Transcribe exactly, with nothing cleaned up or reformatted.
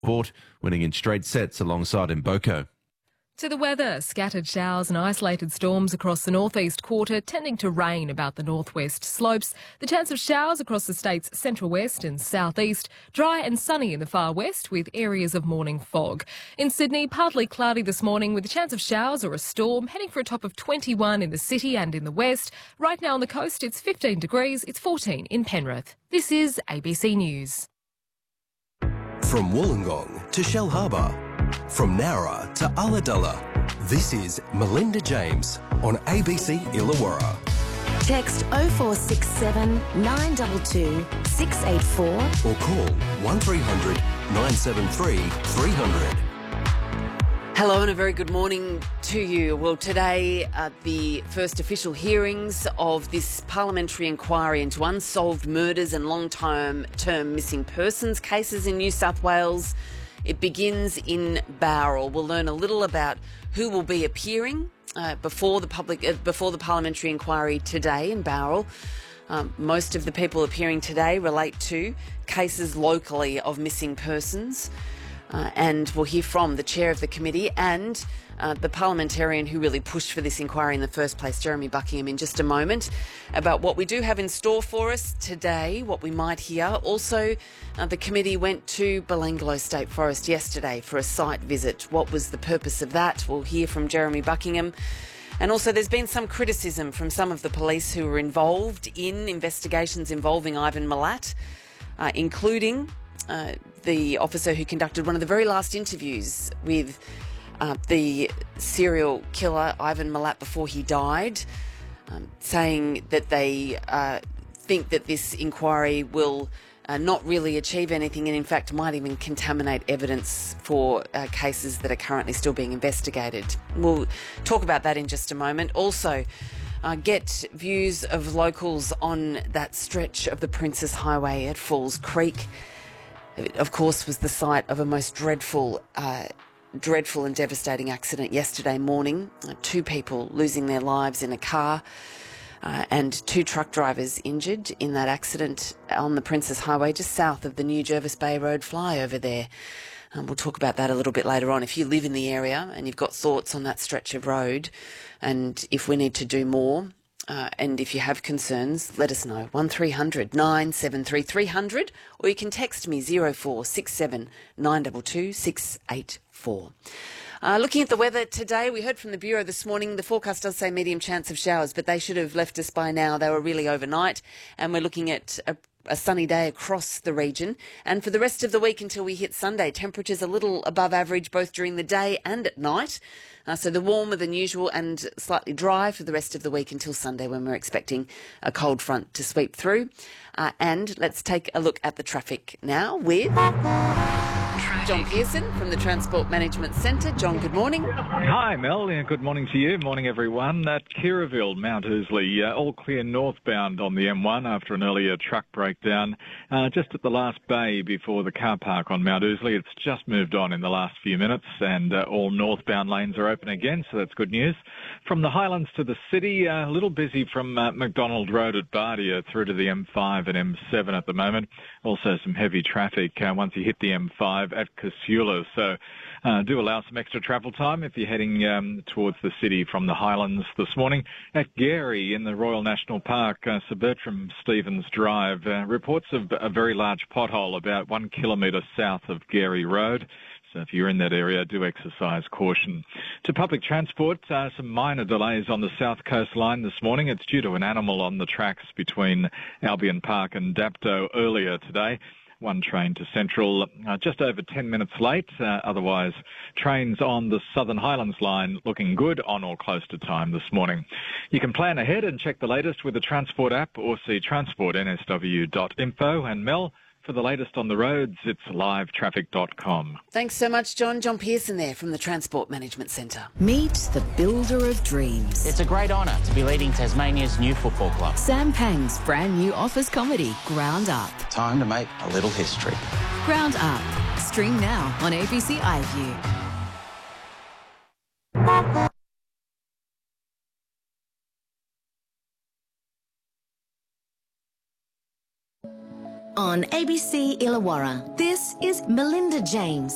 Port, winning in straight sets alongside Mboko. To the weather, scattered showers and isolated storms across the northeast quarter, tending to rain about the northwest slopes. The chance of showers across the state's central west and southeast. Dry and sunny in the far west with areas of morning fog. In Sydney, partly cloudy this morning with a chance of showers or a storm, heading for a top of twenty-one in the city and in the west. Right now on the coast, it's fifteen degrees, it's fourteen in Penrith. This is A B C News. From Wollongong to Shell Harbour, from Nowra to Ulladulla, this is Melinda James on A B C Illawarra. Text oh four six seven, nine two two, six eight four or call one three hundred, nine seven three, three hundred. Hello and a very good morning to you. Well, today, uh, the first official hearings of this parliamentary inquiry into unsolved murders and long-term term missing persons cases in New South Wales. It begins in Bowral. We'll learn a little about who will be appearing uh, before the public uh, before the parliamentary inquiry today in Bowral. Um, most of the people appearing today relate to cases locally of missing persons. Uh, and we'll hear from the chair of the committee and uh, the parliamentarian who really pushed for this inquiry in the first place, Jeremy Buckingham, in just a moment, about what we do have in store for us today, what we might hear. Also, uh, the committee went to Belanglo State Forest yesterday for a site visit. What was the purpose of that? We'll hear from Jeremy Buckingham. And also there's been some criticism from some of the police who were involved in investigations involving Ivan Milat, uh, including Uh, the officer who conducted one of the very last interviews with uh, the serial killer Ivan Milat before he died, um, saying that they uh, think that this inquiry will uh, not really achieve anything and in fact might even contaminate evidence for uh, cases that are currently still being investigated. We'll talk about that in just a moment. Also, Uh, get views of locals on that stretch of the Princes Highway at Falls Creek. It, of course, was the site of a most dreadful, uh, dreadful and devastating accident yesterday morning. Uh, two people losing their lives in a car uh, and two truck drivers injured in that accident on the Princes Highway just south of the new Jervis Bay Road flyover there. Um, we'll talk about that a little bit later on. If you live in the area and you've got thoughts on that stretch of road and if we need to do more, Uh, and if you have concerns, let us know. one three hundred, nine seven three, three hundred or you can text me zero four six seven, nine two two, six eight four. Uh, looking at the weather today, we heard from the Bureau this morning, the forecast does say medium chance of showers, but they should have left us by now. They were really overnight, and we're looking at a a sunny day across the region. And for the rest of the week until we hit Sunday, temperatures a little above average both during the day and at night. Uh, so the warmer than usual and slightly dry for the rest of the week until Sunday when we're expecting a cold front to sweep through. Uh, and let's take a look at the traffic now with John Pearson from the Transport Management Centre. John, good morning. Hi, Mel. Yeah, good morning to you. Morning, everyone. At Kirraville, Mount Ousley, uh, all clear northbound on the M one after an earlier truck breakdown. Uh, just at the last bay before the car park on Mount Ousley, it's just moved on in the last few minutes, and uh, all northbound lanes are open again, so that's good news. From the Highlands to the city, uh, a little busy from uh, McDonald Road at Bardia through to the M five and M seven at the moment. Also some heavy traffic uh, once you hit the M five at Casula, so uh, do allow some extra travel time if you're heading um, towards the city from the Highlands this morning. At Gary in the Royal National Park, uh, Sir Bertram Stevens Drive, uh, reports of a very large pothole about one kilometre south of Gary Road. So if you're in that area, do exercise caution. To public transport, uh, some minor delays on the South Coast line this morning. It's due to an animal on the tracks between Albion Park and Dapto earlier today. One train to Central, uh, just over ten minutes late. Uh, otherwise, trains on the Southern Highlands line looking good on or close to time this morning. You can plan ahead and check the latest with the Transport app or see transport n s w dot info. And Mel, for the latest on the roads, it's live traffic dot com. Thanks so much, John. John Pearson there from the Transport Management Centre. Meet the builder of dreams. It's a great honour to be leading Tasmania's new football club. Sam Pang's brand new office comedy, Ground Up. Time to make a little history. Ground Up. Stream now on A B C iView. On A B C Illawarra, this is Melinda James.